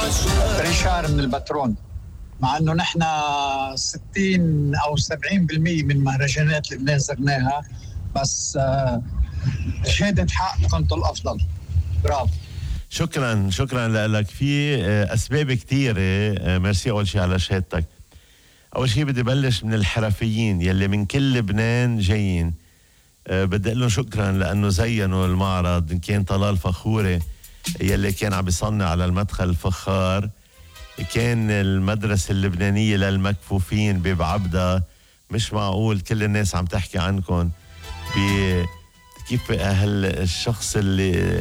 ريشار من البترون. مع انه نحن 60 او 70% من مهرجانات لبنان زرناها، بس شهادة حق كنتوا الافضل. برافو. شكرا لك. في اسباب كثيره. ميرسي اول شيء على شهادتك. اول شيء بدي بلش من الحرفيين يلي من كل لبنان جايين. بدي اقول لهم شكرا لانه زينوا المعرض. إن كان طلال فخوري يلي كان عم بيصنع على المدخل الفخار، كان المدرسة اللبنانية للمكفوفين ببعبدة. مش معقول كل الناس عم تحكي عنكم كيف الشخص اللي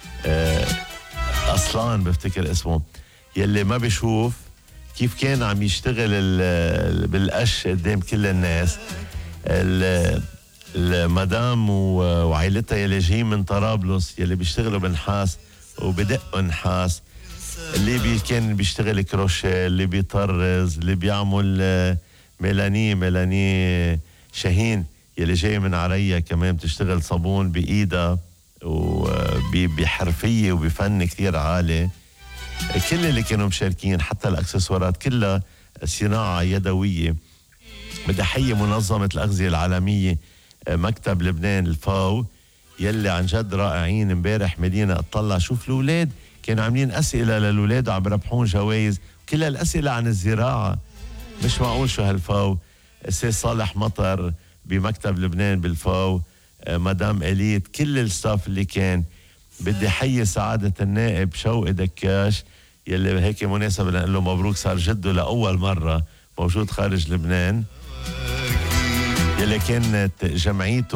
أصلان بفتكر اسمه يلي ما بيشوف، كيف كان عم يشتغل بالقش قدام كل الناس. المدام وعائلتها يلي جايين من طرابلس يلي بيشتغلوا بنحاس وبدقوا نحاس، اللي كان بيشتغل كروشيه، اللي بيطرز، اللي بيعمل ميلاني شاهين يلي جاي من عريا كمان بتشتغل صابون بإيدها وبحرفية وبفن كثير عالي. كل اللي كانوا مشاركين حتى الأكسسوارات كلها صناعة يدوية. بدي أحيي منظمة الأغذية العالمية مكتب لبنان الفاو يلي عن جد رائعين. امبارح مدينة اطلع شوف الأولاد كانوا عاملين أسئلة للأولاد وعم بربحون جوائز، كل الأسئلة عن الزراعة. مش معقول شو هالفاو. السيد صالح مطر بمكتب لبنان بالفاو، مدام إليت، كل الستاف اللي كان. بدي حيي سعادة النائب شوقي دكاش يلي هيك مناسبة لنقول له مبروك، صار جده لأول مرة موجود خارج لبنان، يلي كانت جمعيته